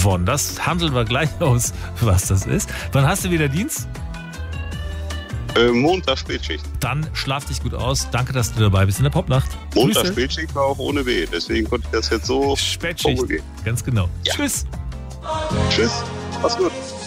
von. Das handeln wir gleich aus, was das ist. Wann hast du wieder Dienst? Montag Spätschicht. Dann schlaf dich gut aus. Danke, dass du dabei bist in der Popnacht. Montag Grüße. Spätschicht war auch ohne weh, deswegen konnte ich das jetzt so Spätschicht. umgehen. Ganz genau. Ja. Tschüss. Tschüss. Mach's gut.